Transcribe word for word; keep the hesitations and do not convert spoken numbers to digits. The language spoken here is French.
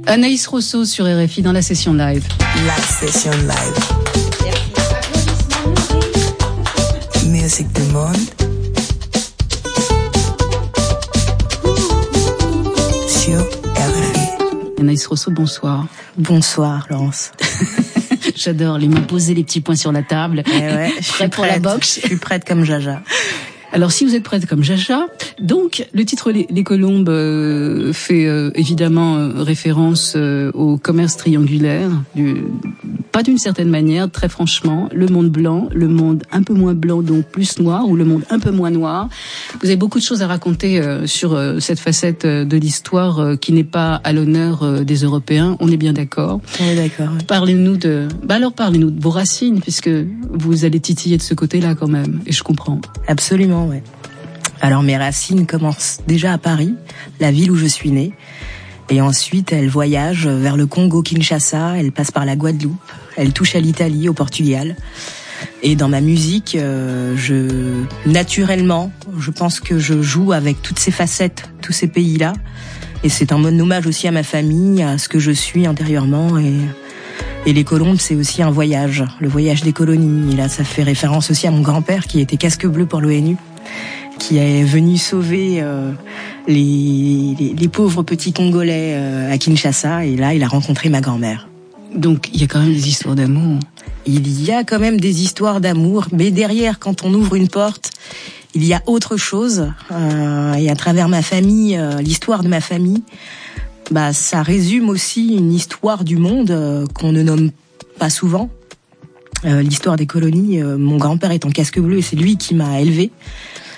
Anaïs Rosso sur R F I dans la session live. La session live. Musique du monde. Sur R F I. Anaïs Rosso, bonsoir. Bonsoir, Laurence. J'adore les mains posées, les petits points sur la table. Eh ouais, je suis pour prête, la boxe. Je suis prête comme Jaja. Alors, si vous êtes prête comme Jaja, donc le titre Les, les Colombes euh, fait euh, évidemment euh, référence euh, au commerce triangulaire, du, pas d'une certaine manière, très franchement, le monde blanc, le monde un peu moins blanc, donc plus noir, ou le monde un peu moins noir. Vous avez beaucoup de choses à raconter euh, sur euh, cette facette euh, de l'histoire euh, qui n'est pas à l'honneur euh, des Européens. On est bien d'accord. On est d'accord. Oui. Parlez-nous de, bah alors parlez-nous de vos racines, puisque vous allez titiller de ce côté-là quand même, et je comprends. Absolument. Ouais. Alors mes racines commencent déjà à Paris, la ville où je suis née, et ensuite elles voyagent vers le Congo-Kinshasa, elles passent par la Guadeloupe, elles touchent à l'Italie, au Portugal. Et dans ma musique, euh, je naturellement, je pense que je joue avec toutes ces facettes, tous ces pays-là, et c'est un bon hommage aussi à ma famille, à ce que je suis intérieurement. Et Et les Colombes, c'est aussi un voyage, le voyage des colonies. Et là, ça fait référence aussi à mon grand-père qui était casque bleu pour l'ONU, qui est venu sauver euh, les, les, les pauvres petits Congolais euh, à Kinshasa. Et là, il a rencontré ma grand-mère. Donc, il y a quand même des histoires d'amour. Il y a quand même des histoires d'amour. Mais derrière, quand on ouvre une porte, il y a autre chose. Euh, et à travers ma famille, euh, l'histoire de ma famille, bah, ça résume aussi une histoire du monde euh, qu'on ne nomme pas souvent. Euh, l'histoire des colonies, euh, mon grand-père est en casque bleu et c'est lui qui m'a élevée.